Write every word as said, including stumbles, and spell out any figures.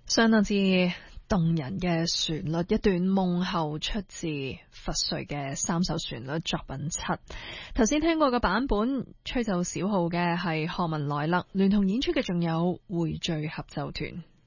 相當之動人嘅旋律，一段夢後出自佛瑞嘅三首旋律作品七。頭先聽過嘅版本，吹奏小號嘅係賀文萊勒，聯同演出嘅仲有匯聚合奏團。